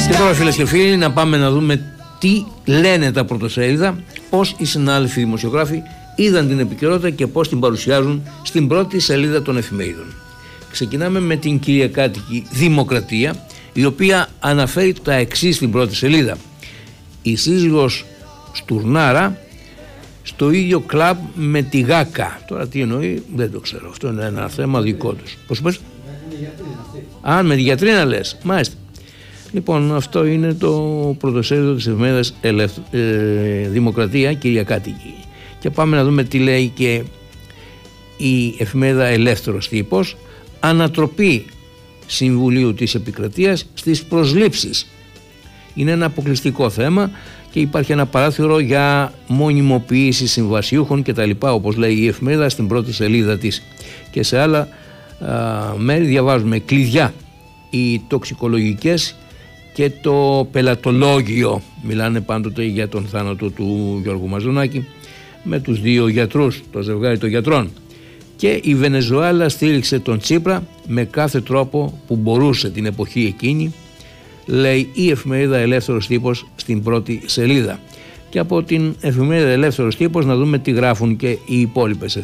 Και τώρα, φίλες και φίλοι, να πάμε να δούμε τι λένε τα πρωτοσέλιδα, πώς οι συνάδελφοι δημοσιογράφοι είδαν την επικαιρότητα και πώς την παρουσιάζουν στην πρώτη σελίδα των εφημερίδων. Ξεκινάμε με την κυριακάτικη Δημοκρατία, η οποία αναφέρει τα εξής στην πρώτη σελίδα. Η σύζυγος Στουρνάρα στο ίδιο κλαμπ με τη Γάκα. Τώρα τι εννοεί δεν το ξέρω, αυτό είναι ένα θέμα δικό τους. Πώς πες? Α, με τη γιατρίνα λες, μάλιστα. Λοιπόν, αυτό είναι το πρωτοσέλιδο της εφημερίδας Δημοκρατία κυριακάτικη. Και πάμε να δούμε τι λέει και η εφημερίδα Ελεύθερος Τύπος. Ανατροπή Συμβουλίου της Επικρατείας στις προσλήψεις. Είναι ένα αποκλειστικό θέμα και υπάρχει ένα παράθυρο για μονιμοποίηση συμβασιούχων κτλ, όπως λέει η εφημερίδα στην πρώτη σελίδα της. Και σε άλλα μέρη διαβάζουμε κλειδιά, οι τοξικολογικές και το πελατολόγιο. Μιλάνε πάντοτε για τον θάνατο του Γιώργου Μαζονάκη με τους δύο γιατρούς, το ζευγάρι των γιατρών. Και η Βενεζουέλα στήριξε τον Τσίπρα με κάθε τρόπο που μπορούσε την εποχή εκείνη, λέει η εφημερίδα Ελεύθερος Τύπος στην πρώτη σελίδα. Και από την εφημερίδα Ελεύθερος Τύπος να δούμε τι γράφουν και οι υπόλοιπες